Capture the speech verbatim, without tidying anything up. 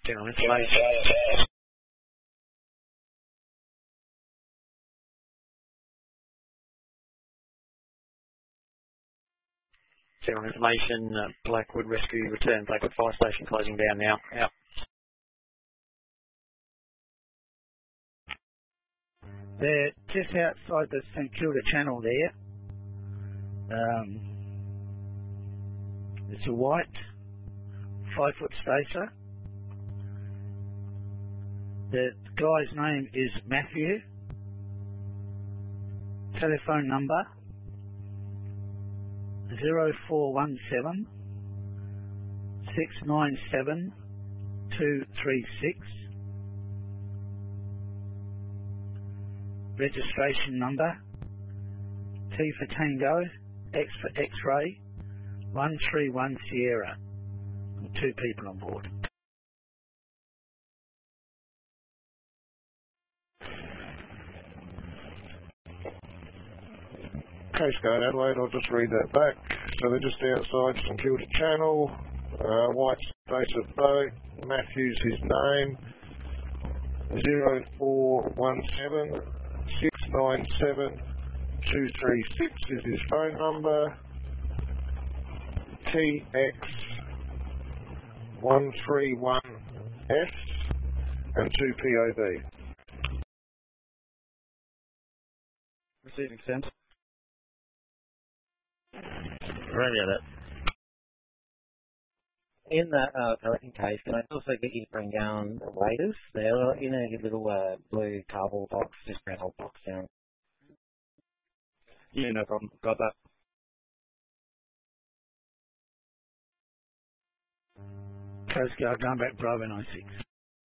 General information. General information, uh, Blackwood Rescue return. Blackwood Fire Station closing down now. Out. They're just outside the St Kilda Channel there. Um, it's a white five foot stacer. The guy's name is Matthew. Telephone number zero four one seven six nine seven two three six. Registration number T for Tango, X for X-ray, one three one Sierra. Two people on board. Coast Guard Adelaide, I'll just read that back. So they're just outside St Kilda Channel, uh, white stacer boat, Matthew's his name, zero four one seven six nine seven two three six is his phone number, T X one three one S and two P O V. Receiving sense. Radio that. In that uh, Pelican case, can I also get you to bring down the waiters? They're in a little uh, blue cardboard box, just bring a whole box down. Yeah, no problem. Got that. Coast Guard, going back Bravo nine six.